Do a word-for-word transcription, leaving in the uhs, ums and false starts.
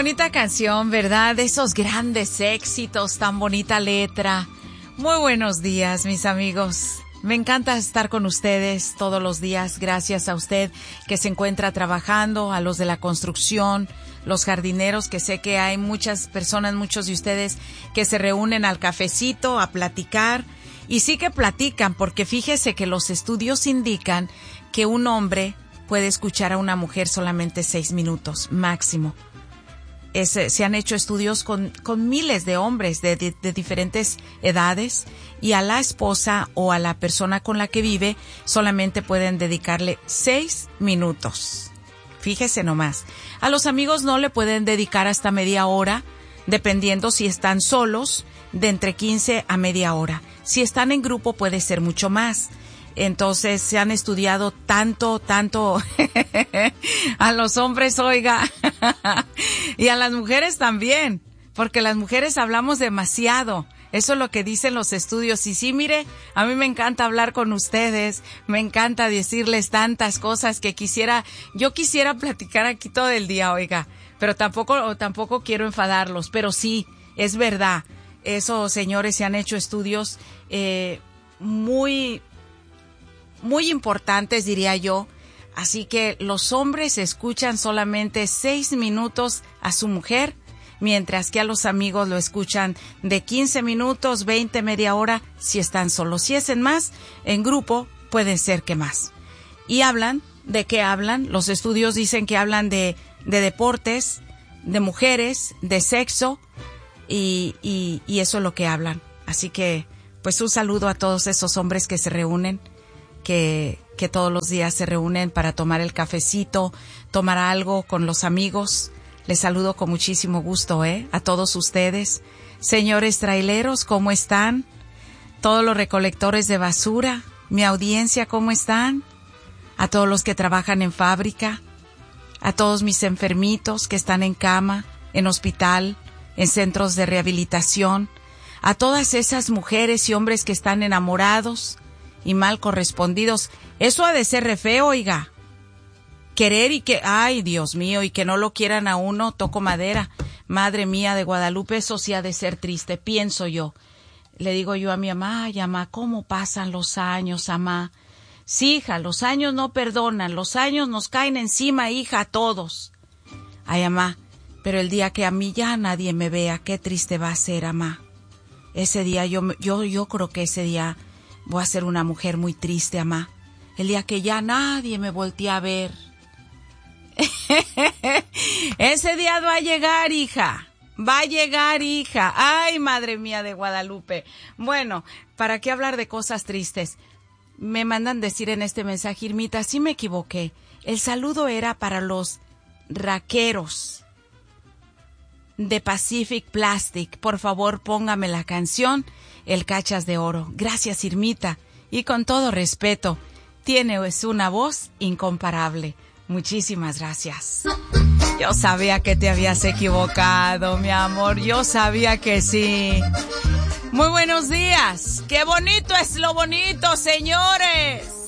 bonita canción, ¿verdad? De esos grandes éxitos, tan bonita letra. Muy buenos días, mis amigos. Me encanta estar con ustedes todos los días. Gracias a usted que se encuentra trabajando, a los de la construcción, los jardineros, que sé que hay muchas personas, muchos de ustedes que se reúnen al cafecito a platicar. Y sí que platican, porque fíjese que los estudios indican que un hombre puede escuchar a una mujer solamente seis minutos máximo. Es, se han hecho estudios con, con miles de hombres de, de, de diferentes edades, y a la esposa o a la persona con la que vive solamente pueden dedicarle seis minutos. Fíjese nomás. A los amigos no le pueden dedicar hasta media hora, dependiendo si están solos, de entre quince a media hora. Si están en grupo puede ser mucho más. Entonces se han estudiado tanto, tanto a los hombres, oiga, y a las mujeres también, porque las mujeres hablamos demasiado. Eso es lo que dicen los estudios. Y sí, mire, a mí me encanta hablar con ustedes, me encanta decirles tantas cosas que quisiera, yo quisiera platicar aquí todo el día, oiga, pero tampoco, tampoco quiero enfadarlos, pero sí, es verdad. Esos señores se han hecho estudios eh, muy... muy importantes, diría yo. Así que los hombres escuchan solamente seis minutos a su mujer, mientras que a los amigos lo escuchan de quince minutos, veinte, media hora, si están solos. Si es en más, en grupo, puede ser que más. Y hablan, ¿de qué hablan? Los estudios dicen que hablan de, de deportes, de mujeres, de sexo, y, y, y eso es lo que hablan. Así que, pues un saludo a todos esos hombres que se reúnen, que, que todos los días se reúnen para tomar el cafecito, tomar algo con los amigos. Les saludo con muchísimo gusto, ¿eh? A todos ustedes. Señores traileros, ¿cómo están? Todos los recolectores de basura, mi audiencia, ¿cómo están? A todos los que trabajan en fábrica, a todos mis enfermitos que están en cama, en hospital, en centros de rehabilitación, a todas esas mujeres y hombres que están enamorados y mal correspondidos. Eso ha de ser re feo, oiga. Querer y que, ay, Dios mío, y que no lo quieran a uno, toco madera. Madre mía de Guadalupe, eso sí ha de ser triste, pienso yo. Le digo yo a mi mamá, ay, mamá, ¿cómo pasan los años, mamá? Sí, hija, los años no perdonan, los años nos caen encima, hija, a todos. Ay, mamá, pero el día que a mí ya nadie me vea, qué triste va a ser, mamá. Ese día, yo, yo, yo creo que ese día voy a ser una mujer muy triste, mamá. El día que ya nadie me voltee a ver. Ese día va a llegar, hija. Va a llegar, hija. Ay, madre mía de Guadalupe. Bueno, ¿para qué hablar de cosas tristes? Me mandan decir en este mensaje, Irmita, sí me equivoqué. El saludo era para los raqueros de Pacific Plastic. Por favor, póngame la canción El Cachas de Oro. Gracias, Irmita. Y con todo respeto, tienes una voz incomparable. Muchísimas gracias. Yo sabía que te habías equivocado, mi amor. Yo sabía que sí. Muy buenos días. ¡Qué bonito es lo bonito, señores!